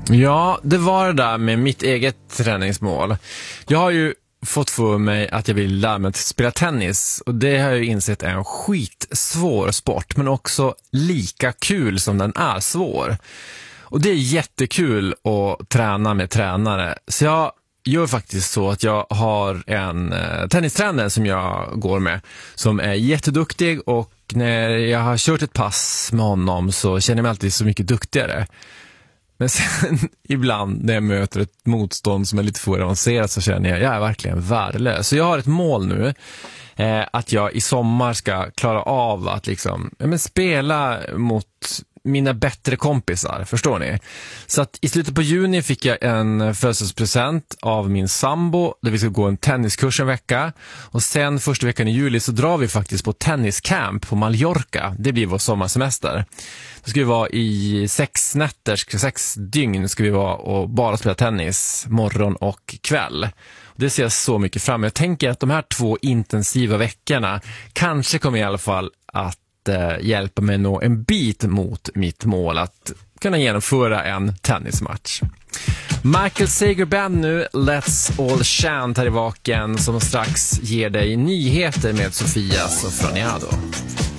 Ja, det var det där med mitt eget träningsmål. Jag har ju fått för mig att jag vill lära mig att spela tennis, och det har jag ju insett är en skitsvår sport, men också lika kul som den är svår. Och det är jättekul att träna med tränare. Så jag gör faktiskt så att jag har en tennistränare som jag går med, som är jätteduktig, och när jag har kört ett pass med honom så känner jag mig alltid så mycket duktigare. Men sen ibland när jag möter ett motstånd som är lite för avancerat så känner jag är verkligen värdelös. Så jag har ett mål nu, att jag i sommar ska klara av att spela mot mina bättre kompisar, förstår ni? Så att i slutet på juni fick jag en födelsedagspresent av min sambo där vi ska gå en tenniskurs en vecka, och sen första veckan i juli så drar vi faktiskt på tenniscamp på Mallorca. Det blir vår sommarsemester. Då ska vi vara i 6 dygn ska vi vara och bara spela tennis morgon och kväll. Det ser jag så mycket fram emot. Jag tänker att de här 2 intensiva veckorna kanske kommer i alla fall att hjälpa mig nå en bit mot mitt mål att kunna genomföra en tennismatch. Michael Sager Band nu, Let's All Chant här i Vaken, som strax ger dig nyheter med Sofia Sofroniado.